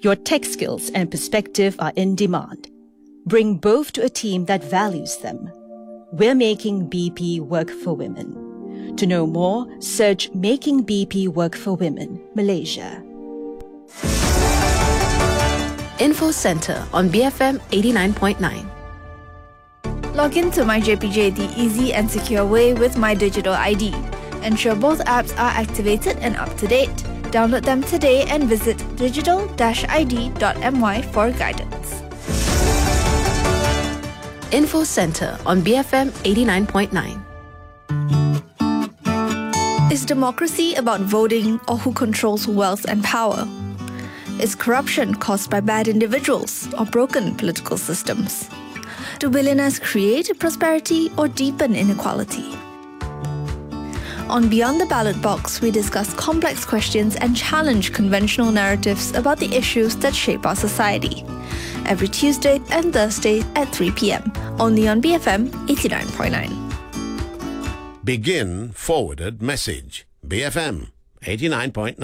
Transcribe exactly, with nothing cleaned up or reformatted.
Your tech skills and perspective are in demand. Bring both to a team that values them. We're making B P work for women. To know more, search Making B P Work for Women, Malaysia. Info Centre on B F M eighty-nine point nine. Log in to MyJPJ the easy and secure way with My Digital I D. Ensure both apps are activated and up to date. Download them today and visit digital dash I D dot M Y for guidance. Info Centre on B F M eighty-nine point nine. Is democracy about voting or who controls wealth and power? Is corruption caused by bad individuals or broken political systems? Do billionaires create prosperity or deepen inequality? On Beyond the Ballot Box, we discuss complex questions and challenge conventional narratives about the issues that shape our society. Every Tuesday and Thursday at three p.m. Only on B F M eighty-nine point nine. Begin forwarded message. B F M eighty-nine point nine.